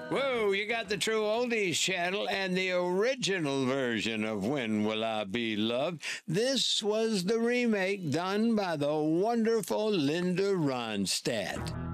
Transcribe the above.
Whoa, you got the True Oldies channel and the original version of When Will I Be Loved. This was the remake done by the wonderful Linda Ronstadt.